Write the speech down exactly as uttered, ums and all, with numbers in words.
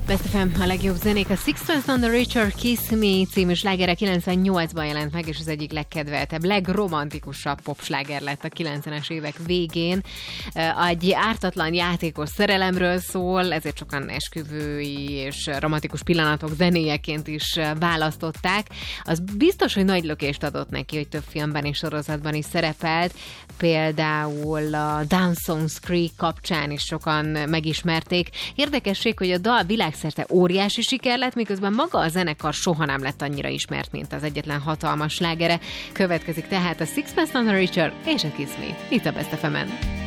Best ef em, a legjobb zenék. A Sixpence None the Richer Kiss Me című slágere kilencvennyolcban jelent meg, és az egyik legkedveltebb, legromantikusabb popsláger lett a kilencvenes évek végén. Egy ártatlan játékos szerelemről szól, ezért sokan esküvői és romantikus pillanatok zenéjeként is választották. Az biztos, hogy nagy lökést adott neki, hogy több filmben és sorozatban is szerepelt. Például a Dawson's Creek kapcsán is sokan megismerték. Érdekesség, hogy a dal világszerte óriási siker lett, miközben maga a zenekar soha nem lett annyira ismert, mint az egyetlen hatalmas slágere. Következik tehát a Sixpence None the Richer és a Kiss Me. Itt a Best ef emen.